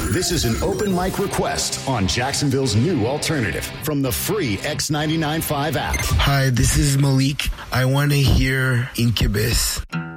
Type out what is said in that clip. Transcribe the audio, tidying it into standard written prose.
This is an open mic request on Jacksonville's new alternative from the free X99.5 app. Hi, this is Malik. I want to hear Incubus.